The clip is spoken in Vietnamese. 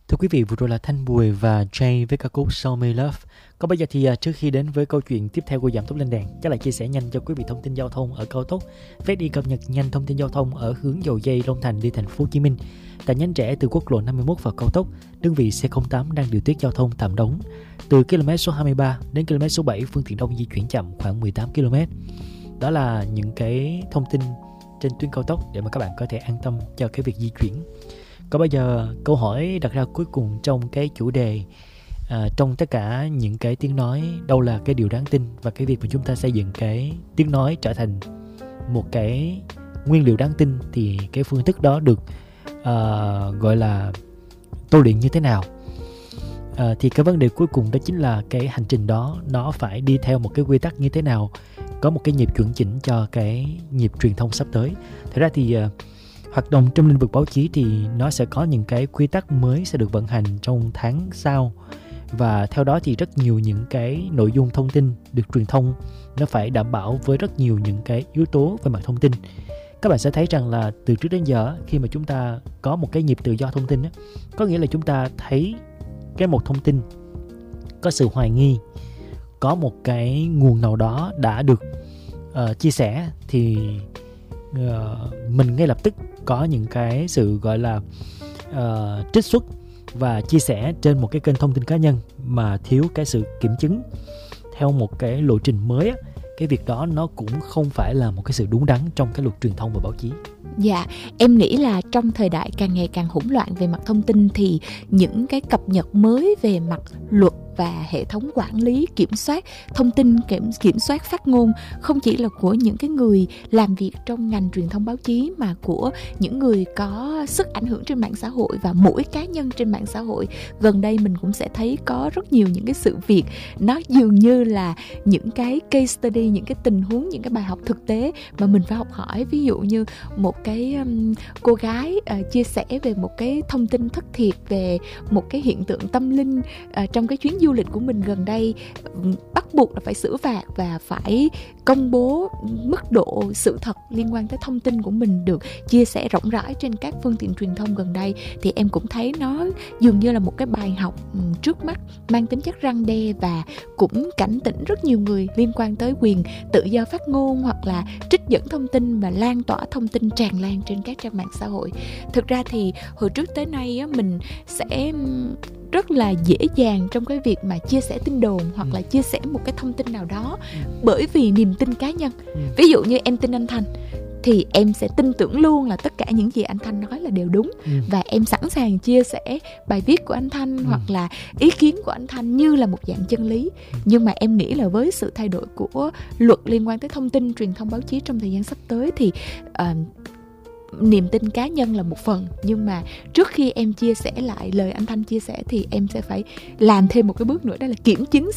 Thưa quý vị, vừa rồi là Thanh Bùi và Jay với ca khúc Show Me Love. Còn bây giờ thì trước khi đến với câu chuyện tiếp theo của Giảm Tốc Lên Đèn, chắc là chia sẻ nhanh cho quý vị thông tin giao thông ở cao tốc. Vé đi cập nhật nhanh thông tin giao thông ở hướng Dầu Giây Long Thành đi thành phố Hồ Chí Minh. Tại nhánh rẽ từ quốc lộ 51 vào cao tốc, đơn vị C08 đang điều tiết giao thông tạm đóng. Từ km số 23 đến km số 7, phương tiện đông di chuyển chậm khoảng 18 km. Đó là những cái thông tin trên tuyến cao tốc để mà các bạn có thể an tâm cho cái việc di chuyển. Còn bây giờ câu hỏi đặt ra cuối cùng trong cái chủ đề, trong tất cả những cái tiếng nói, đâu là cái điều đáng tin, và cái việc mà chúng ta xây dựng cái tiếng nói trở thành một cái nguyên liệu đáng tin thì cái phương thức đó được gọi là tô luyện như thế nào. Thì cái vấn đề cuối cùng đó chính là cái hành trình đó nó phải đi theo một cái quy tắc như thế nào, có một cái nhịp chuẩn chỉnh cho cái nhịp truyền thông sắp tới. Thật ra thì hoạt động trong lĩnh vực báo chí thì nó sẽ có những cái quy tắc mới sẽ được vận hành trong tháng sau, và theo đó thì rất nhiều những cái nội dung thông tin được truyền thông nó phải đảm bảo với rất nhiều những cái yếu tố về mặt thông tin. Các bạn sẽ thấy rằng là từ trước đến giờ khi mà chúng ta có một cái nhịp tự do thông tin, có nghĩa là chúng ta thấy cái một thông tin có sự hoài nghi, có một cái nguồn nào đó đã được chia sẻ thì mình ngay lập tức có những cái sự gọi là trích xuất và chia sẻ trên một cái kênh thông tin cá nhân mà thiếu cái sự kiểm chứng theo một cái lộ trình mới á. Cái việc đó nó cũng không phải là một cái sự đúng đắn trong cái luật truyền thông và báo chí. Dạ, em nghĩ là trong thời đại càng ngày càng hỗn loạn về mặt thông tin thì những cái cập nhật mới về mặt luật và hệ thống quản lý kiểm soát thông tin, kiểm soát phát ngôn không chỉ là của những cái người làm việc trong ngành truyền thông báo chí mà của những người có sức ảnh hưởng trên mạng xã hội và mỗi cá nhân trên mạng xã hội. Gần đây mình cũng sẽ thấy có rất nhiều những cái sự việc nó dường như là những cái case study, những cái tình huống, những cái bài học thực tế mà mình phải học hỏi. Ví dụ như một cái cô gái chia sẻ về một cái thông tin thất thiệt về một cái hiện tượng tâm linh trong cái chuyến du lịch của mình gần đây, bắt buộc là phải xử phạt và phải công bố mức độ sự thật liên quan tới thông tin của mình được chia sẻ rộng rãi trên các phương tiện truyền thông gần đây. Thì em cũng thấy nó dường như là một cái bài học trước mắt mang tính chất răn đe và cũng cảnh tỉnh rất nhiều người liên quan tới quyền tự do phát ngôn hoặc là trích dẫn thông tin và lan tỏa thông tin tràn lan trên các trang mạng xã hội. Thực ra thì hồi trước tới nay á, mình sẽ rất là dễ dàng trong cái việc mà chia sẻ tin đồn hoặc là chia sẻ một cái thông tin nào đó bởi vì niềm tin cá nhân. Ví dụ như em tin anh Thanh thì em sẽ tin tưởng luôn là tất cả những gì anh Thanh nói là đều đúng, và em sẵn sàng chia sẻ bài viết của anh Thanh hoặc là ý kiến của anh Thanh như là một dạng chân lý. Nhưng mà em nghĩ là với sự thay đổi của luật liên quan tới thông tin truyền thông báo chí trong thời gian sắp tới thì niềm tin cá nhân là một phần, nhưng mà trước khi em chia sẻ lại lời anh Thanh chia sẻ thì em sẽ phải làm thêm một cái bước nữa, đó là kiểm chứng